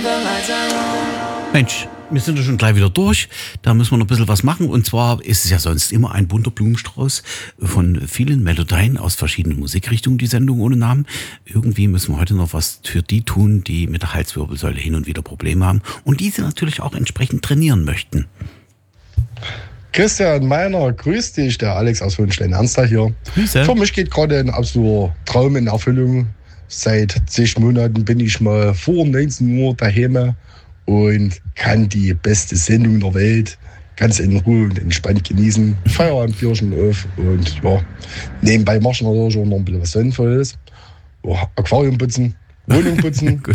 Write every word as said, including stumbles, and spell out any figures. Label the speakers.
Speaker 1: Mensch, wir sind ja schon gleich wieder durch. Da müssen wir noch ein bisschen was machen. Und zwar ist es ja sonst immer ein bunter Blumenstrauß von vielen Melodien aus verschiedenen Musikrichtungen, die Sendung ohne Namen. Irgendwie müssen wir heute noch was für die tun, die mit der Halswirbelsäule hin und wieder Probleme haben und diese natürlich auch entsprechend trainieren möchten.
Speaker 2: Christian Meiner, grüß dich, der Alex aus Hohenstein-Ernstach hier.
Speaker 1: Grüße.
Speaker 2: Für mich geht gerade ein absoluter Traum in Erfüllung. Seit zig Monaten bin ich mal vor neunzehn Uhr daheim und kann die beste Sendung der Welt ganz in Ruhe und entspannt genießen. Feierabendbierchen auf und ja, nebenbei machen wir natürlich auch noch ein bisschen was Sinnvolles. Ja, Aquarium putzen, Wohnung putzen.